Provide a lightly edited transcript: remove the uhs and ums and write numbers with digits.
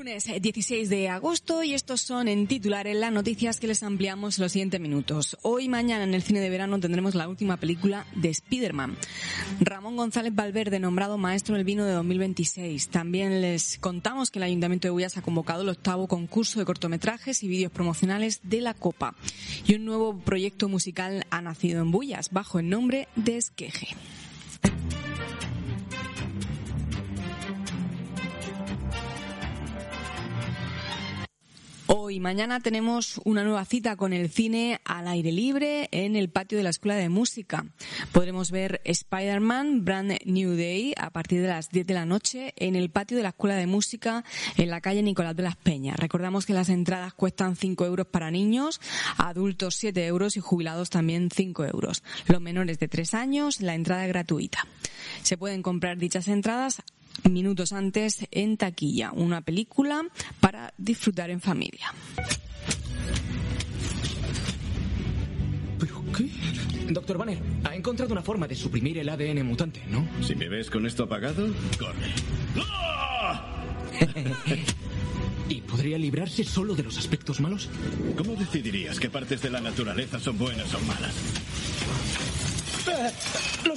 Lunes 16 de agosto y estos son en titulares las noticias que les ampliamos en los siguientes minutos. Hoy y mañana en el cine de verano tendremos la última película de Spider-Man. Ramón González Valverde nombrado maestro del vino de 2026. También les contamos que el Ayuntamiento de Bullas ha convocado el 8º concurso de cortometrajes y vídeos promocionales de la Copa. Y un nuevo proyecto musical ha nacido en Bullas bajo el nombre de Esqueje. Hoy y mañana tenemos una nueva cita con el cine al aire libre en el patio de la Escuela de Música. Podremos ver Spider-Man Brand New Day a partir de las 10 de la noche en el patio de la Escuela de Música en la calle Nicolás de las Peñas. Recordamos que las entradas cuestan 5 euros para niños, adultos 7 euros y jubilados también 5 euros. Los menores de 3 años, la entrada es gratuita. Se pueden comprar dichas entradas minutos antes en taquilla. Una película para disfrutar en familia. ¿Pero qué? Doctor Banner, ha encontrado una forma de suprimir el ADN mutante, ¿no? Si me ves con esto apagado, corre. ¡Ah! ¿Y podría librarse solo de los aspectos malos? ¿Cómo decidirías qué partes de la naturaleza son buenas o malas?